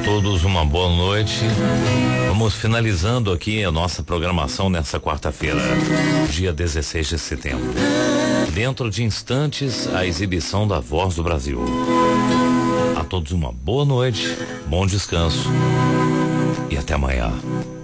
Todos uma boa noite. Vamos finalizando aqui a nossa programação nessa quarta-feira, dia 16 de setembro. Dentro de instantes, a exibição da Voz do Brasil. A todos uma boa noite, bom descanso e até amanhã.